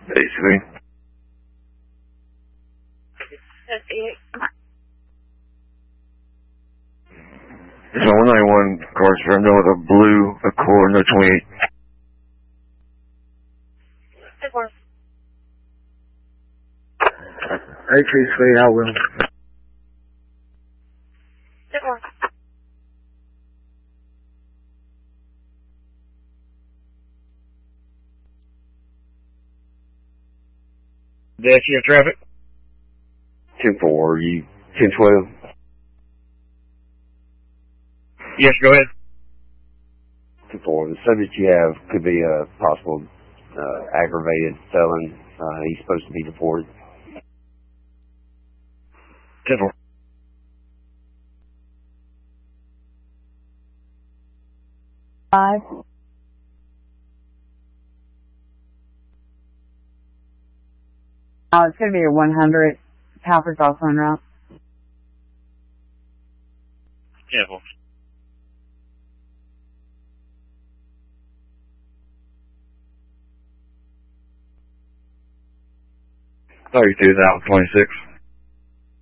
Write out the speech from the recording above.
basically. There's a 191 cars for no with a blue Accord, no 28. Hey, Chief Speed, I will. Dash, you have traffic? 10-4, you 10-12. Yes, go ahead. 10-4. The subject you have could be a possible aggravated felon. He's supposed to be deported. 10-4. Five. Oh, it's going to be a 100. Halford's also en route. 10-4. $32,026.